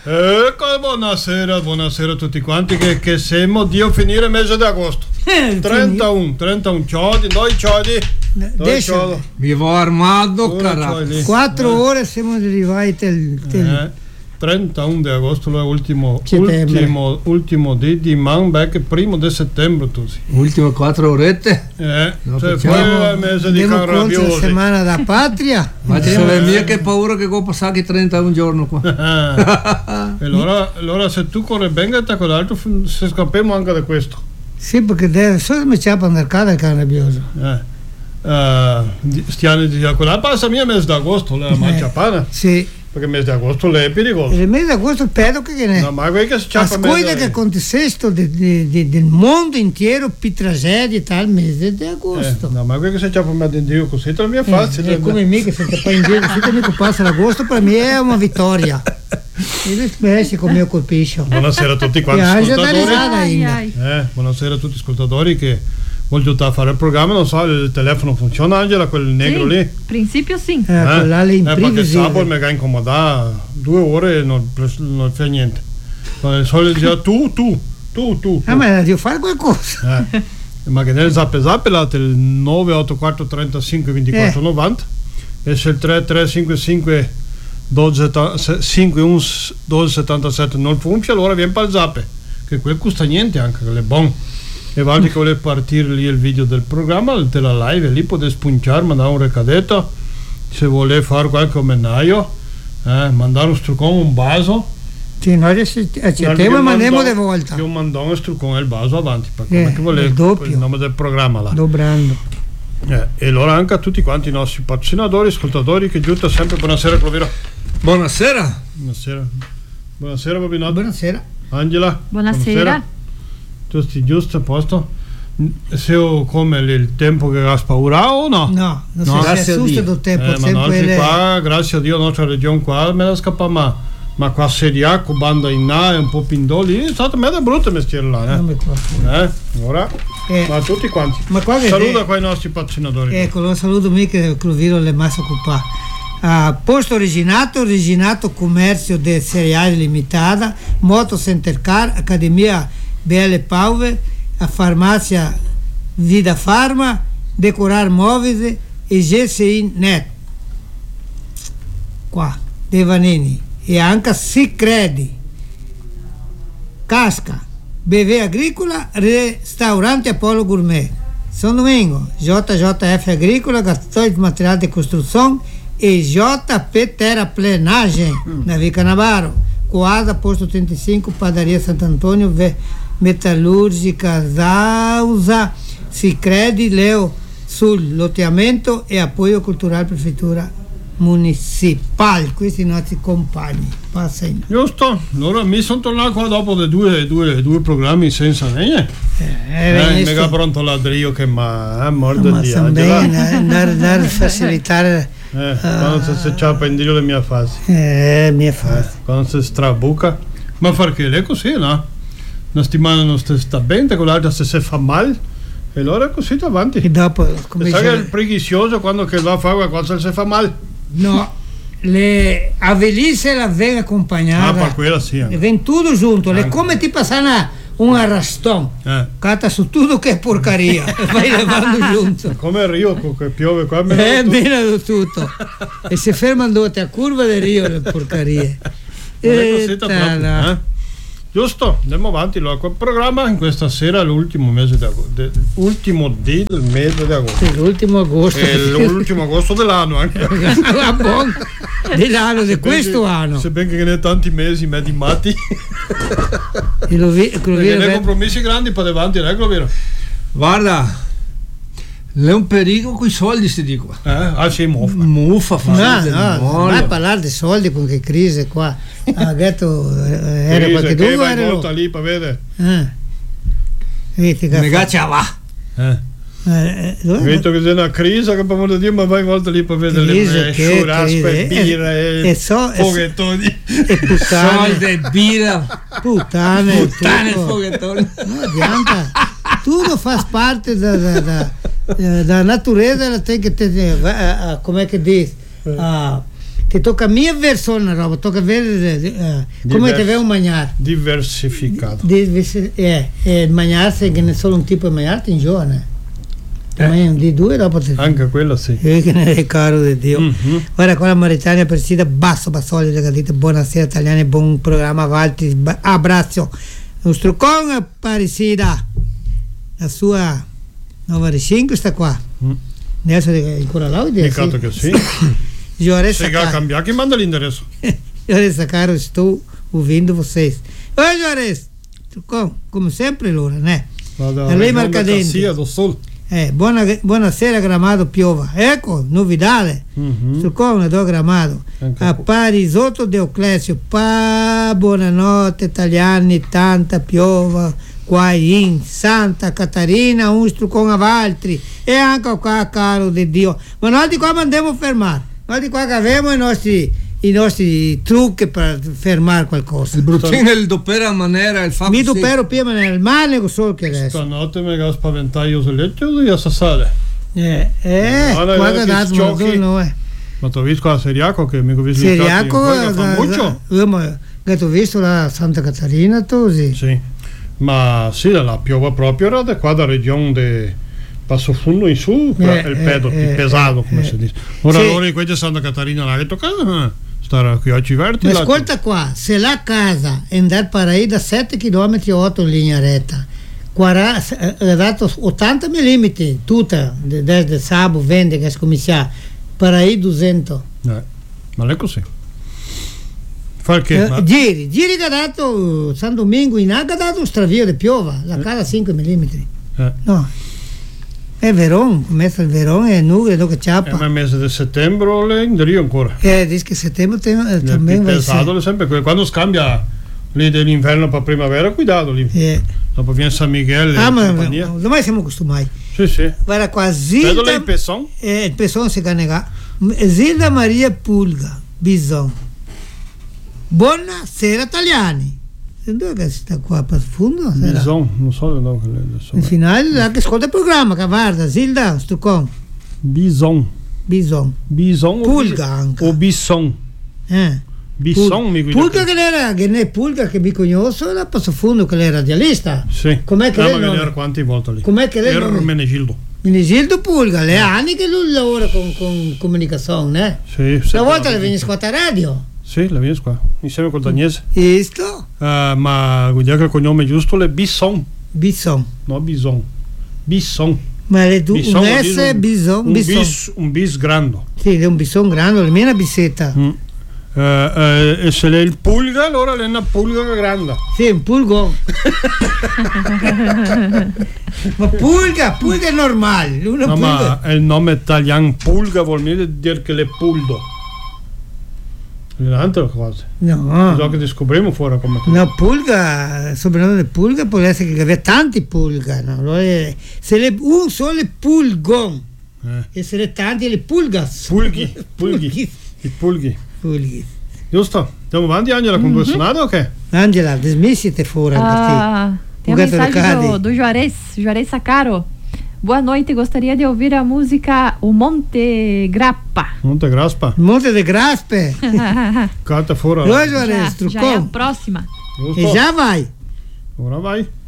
Ecco, buonasera a tutti quanti che siamo Dio finire mese di agosto. 31 ciodi, noi ciodi. Vivo armato, carajo. 4 ore siamo arrivati 31 di agosto, l'ultimo di man back primo di settembre tu sì. Ultime 4 orette. Cioè poi il mese di Carabiosi. La settimana da patria. Ma ci sono mia che paura che può passare 31 giorni qua. E allora se tu corri bene con l'altro se scappiamo anche da questo. Sì, perché solo mi c'è per andare al Carabioso. Stiamo di quella passa mia mese d'agosto la mangiapana. Sì. Perché il mese di agosto è pericoloso. Il mese di agosto pedo che ne. No, ma quello che si chiama ascolta che contesto del mondo intero più tragedia tal mese di agosto. No, ma quello che si chiama in Dio così non mi è facile. È come me che se ti fai in giro così mi passa l'agosto per me è una vittoria. E specie come io colpisco. Buonasera a tutti quanti ascoltatori. Buonasera a tutti ascoltatori che voglio fare il programma, non so, il telefono funziona Angela, quel negro lì? In principio sì. Quella lì perché sabato mi ha incomodato 2 ore e non fa niente. Solo già tu. Ma devo fare qualcosa. Ma che nel zap là il 984 35 24 90 e se il 3355 51 1277 non funziona, allora viene per il zap, che quel costa niente anche, che è buono. E Valdi che vuole partire lì il video del programma della live, lì potete spunciare, mandare un recadetto se vuole fare qualche omenaio, mandare un struccone, un vaso. Sì, noi accettiamo e mandiamo di volta. Io mando un struccone e il vaso avanti perché vuole il nome del programma là. Dobrando. E allora anche a tutti quanti i nostri patrocinatori, ascoltatori che giunta sempre. Buonasera Cloviro. Buonasera Bobinotto. Buonasera Angela. Buonasera. Giusto a posto? Se come il tempo che ha spaura o no? No, non si assusta del tempo. Ma non si fa, grazie a Dio, la nostra regione qua me la scappa, ma qua Serie A, con banda in A e un po' pindoli, è stato mezzo brutto il mestiere là. Ora, ma tutti quanti. Saluta qua i nostri patrocinatori. Ecco, lo saluto mica che Cloviro le massa occupato. Posto Reginato Commercio de Cereali Limitada, Moto Center Car, Accademia Belle Pauve, a Farmácia Vida Farma, Decorar Móveis e GCI Net. Qua, Devanini. E anche Sicredi, Casca, BV Agricola, Ristorante Apollo Gourmet. São Domingo, JJF Agrícola, Gastoide Material de Construção e JP Terraplenagem, na Vica Navarro. Coada, Posto 35, Padaria Santo Antônio, Metalúrgica Zausa, Sicredi, Leo Sul, Loteamento e Apoio Cultural Prefeitura Municipal. Questi i nostri compagni. Passano. Giusto, allora mi sono tornato qua dopo due programmi senza niente. Mega pronto ladrillo che morde di Angela. Andare a facilitare quando si ciappa in Dio le mie fasi. Quando si strabuca. Ma perché è così, no? Una settimana non si sta bene, con l'altra se fa male, e allora è così avanti. E dopo, come sai che è il preghizioso quando che va a fare qualcosa se fa male? No, a velhice la viene accompagnata. Per quella sì. E viene tutto giunto, è come ti passa un arrastone, cata su tutto che è porcaria, vai levando giunto. Come il Rio che piove qua, meno tutto. E se fermano a curva del Rio le porcarie. Giusto, andiamo avanti. Allora, quel programma in questa sera è l'ultimo mese ultimo del mese di agosto. L'ultimo agosto. È l'ultimo agosto dell'anno anche. Dell'anno di questo anno. Sebbene che ne tanti mesi medimati. E ne compromessi grandi per davanti, non è vero? Guarda, è un pericolo con i soldi, si dico. Sì, muffa. No, vai a parlare di soldi con che crisi qua. Ha detto era qualche due vai volta lì per vedere. Negaccia va. Vedo che c'è una crisi che per modo di Dio, ma vai volta lì per vedere le sciuraspe, birre e foghettoni. E soldi, birra, puttane foghettoni. No, bianca. Tutto fa parte da natureza, ela tem que ter, como é que diz? Ti tocca a mia versione na roba, tocca vedere come ti devo mangiare. Diversificato. Mangiarsi che ne solo un tipo di mangiare ti ingiona. Di due dopo ti... Anche quello sì. Che ne è caro di Dio. Guarda qua la Mauritania Persida, basso bassoli, ragazzi, buonasera italiani, buon programma, avanti, abbraccio. Nostro con Parisida, la sua nuova ricinque sta qua. Adesso è ancora là? Peccato che sì. Se vai cambiare, che manda l'indirizzo. Juarez, caro, estou ouvindo vocês. Oi, Juarez, come sempre allora, né? A lei Marcadente. Do Sul. Buonasera Gramado piova. Ecco, novidade. Socorro do Gramado. A Parisotto Deoclésio. Buonanotte italiani, tanta piova qua in Santa Catarina, uns con avaltri. E anche qua, caro di Dio. Ma noi di qua mandiamo fermare. Noi di qua che abbiamo i nostri trucchi per fermare qualcosa. Il bruttino il dopera maniera il fatto. Mi dopero prima nel male solo che adesso. Stanotte mi ha spaventato io sul letto e io sale. Guarda dato no è. Ma tu hai visto la Seriaco che mi ho visto che tu visto la Santa Catarina tu sì. Ma sì, la piova proprio era da qua da regione di Passo Fundo in su, il pedo, il pesato come si dice. Ora loro in questa Santa Catarina l'ha toccato stare qui oggi verti. Ma ascolta qua, se la casa è andata per ahí da 7 km 8 in linea retta, ha dato 80 mm tutta, desde sábado vende che è cominciata, per ahí 200. Ma è così. Giri che ha dato San Domingo in Aga ha dato un stravio di piova, la casa 5 mm. No. È Verón, messa il Verón è nuvole dove ciappa. È il mese di settembre le in Rio ancora. Dice che settembre también va a essere. Sempre quando scambia lì dell'inverno per primavera, cuidado lì. Dopo viene San Miguel e compagnia. Domani siamo costumati. Sì. Guarda qua, Zilda. Vedo il Pesson? Il Pesson si canega. Zilda Maria Pulga, Bison. Buonasera italiani. Dove che sta qua per fondo? Bison, non so dove è. Il finale là che ascolta il programma, che guarda, Zilda, sto con. Bison. Pulga anche. O Bison. Bison mi guida. Pulga che ne Pulga che mi conosco, era Passo Fondo che era radialista. Sì. Com'è che lei vedere quante volte lì. Com'è che lei era Menegildo. Menegildo Pulga, le anni che lui lavora con comunicazione, Sì. Una volta le viene a radio. Sì, la viene qua, insieme col Dagnese. Visto? Ma vuol dire che il cognome giusto è Bison. No, Bison. Ma le due un S Bison. Un bis grande. Sì, è un bison grande, la mia è una bisetta. E se è il pulga, allora è una pulga grande. Sì, un pulgo. Ma pulga è normale. No, ma il nome italiano pulga vuol dire che le puldo. Un'altra cosa. No. So che descopriamo fuori come. No, pulga, il soprannome di pulga può essere che aveva tanti pulga, no? Se le un solo è pulgon. E se le tanti le pulgas. Pulghi. I pulghi. Giusto? Andiamo avanti, Angela, con due sonate o che? Angela, dismissite fuori. Tem uma mensagem do Juarez Sacaro. Boa noite, gostaria de ouvir a música O Monte Grappa. Monte de Graspe. Cata fora. Juarez, já é a próxima. E já vai. Ora vai.